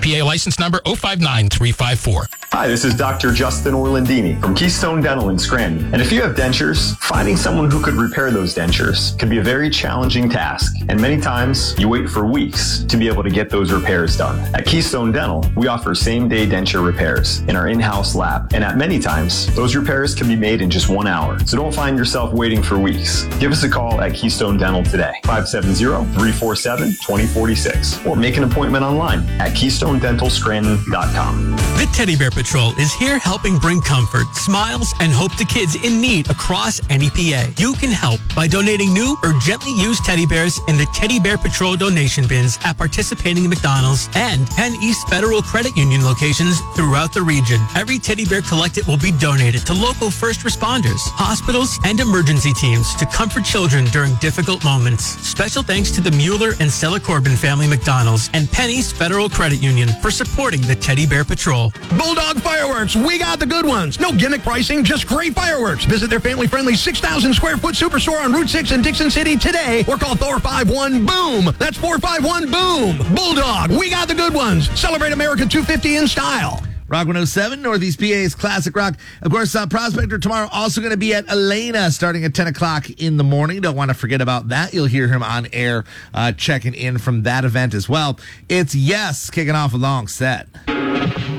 NFPA license number 059354. Hi, this is Dr. Justin Orlandini from Keystone Dental in Scranton. And if you have dentures, finding someone who could repair those dentures can be a very challenging task. And many times, you wait for weeks to be able to get those repairs done. At Keystone Dental, we offer same-day denture repairs in our in-house lab. And at many times, those repairs can be made in just 1 hour. So don't find yourself waiting for weeks. Give us a call at Keystone Dental today, 570-347-2046. Or make an appointment online at KeystoneDentalScranton.com. The Teddy Bear Patrol is here helping bring comfort, smiles, and hope to kids in need across NEPA. You can help by donating new or gently used teddy bears in the Teddy Bear Patrol donation bins at participating McDonald's and Penn East Federal Credit Union locations throughout the region. Every teddy bear collected will be donated to local first responders, hospitals, and emergency teams to comfort children during difficult moments. Special thanks to the Mueller and Stella Corbin family McDonald's and Penn East Federal Credit Union for supporting the Teddy Bear Patrol. Bulldog Fireworks, we got the good ones. No gimmick pricing, just great fireworks. Visit their family-friendly 6,000 square foot superstore on Route 6 in Dixon City today or call 451-BOOM. That's 451-BOOM. Bulldog, we got the good ones. Celebrate America 250 in style. Rock 107, Northeast PA's Classic Rock. Of course, Prospector tomorrow also going to be at Elena starting at 10 o'clock in the morning. Don't want to forget about that. You'll hear him on air checking in from that event as well. It's Yes kicking off a long set.